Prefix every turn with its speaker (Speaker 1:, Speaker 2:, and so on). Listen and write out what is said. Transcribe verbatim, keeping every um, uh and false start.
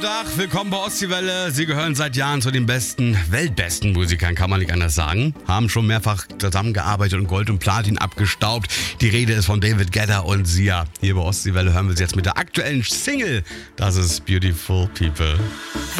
Speaker 1: Tag, willkommen bei Ostseewelle. Sie gehören seit Jahren zu den besten, weltbesten Musikern, kann man nicht anders sagen. Haben schon mehrfach zusammengearbeitet und Gold und Platin abgestaubt. Die Rede ist von David Guetta und Sia. Hier bei Ostseewelle hören wir sie jetzt mit der aktuellen Single. Das ist Beautiful People.